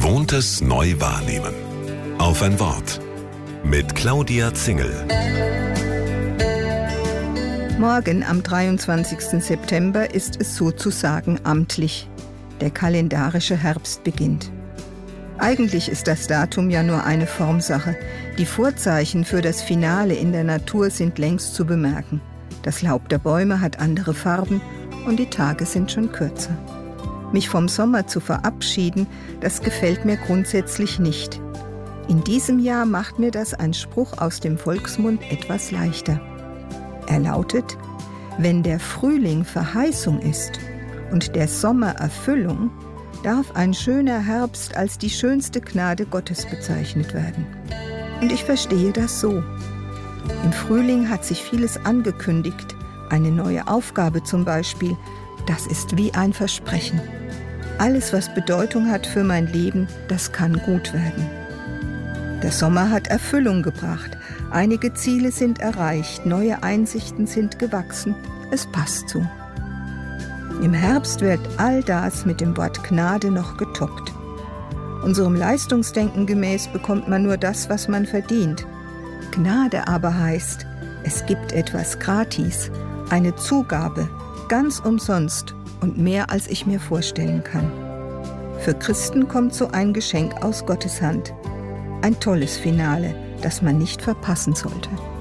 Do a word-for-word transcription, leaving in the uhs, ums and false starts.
Gewohntes neu wahrnehmen. Auf ein Wort. Mit Claudia Zingel. Morgen, am dreiundzwanzigsten September, ist es sozusagen amtlich. Der kalendarische Herbst beginnt. Eigentlich ist das Datum ja nur eine Formsache. Die Vorzeichen für das Finale in der Natur sind längst zu bemerken. Das Laub der Bäume hat andere Farben und die Tage sind schon kürzer. Mich vom Sommer zu verabschieden, das gefällt mir grundsätzlich nicht. In diesem Jahr macht mir das ein Spruch aus dem Volksmund etwas leichter. Er lautet: Wenn der Frühling Verheißung ist und der Sommer Erfüllung, darf ein schöner Herbst als die schönste Gnade Gottes bezeichnet werden. Und ich verstehe das so. Im Frühling hat sich vieles angekündigt, eine neue Aufgabe zum Beispiel. Das ist wie ein Versprechen. Alles, was Bedeutung hat für mein Leben, das kann gut werden. Der Sommer hat Erfüllung gebracht. Einige Ziele sind erreicht, neue Einsichten sind gewachsen. Es passt so. Im Herbst wird all das mit dem Wort Gnade noch getoppt. Unserem Leistungsdenken gemäß bekommt man nur das, was man verdient. Gnade aber heißt, es gibt etwas gratis, eine Zugabe, ganz umsonst und mehr, als ich mir vorstellen kann. Für Christen kommt so ein Geschenk aus Gottes Hand. Ein tolles Finale, das man nicht verpassen sollte.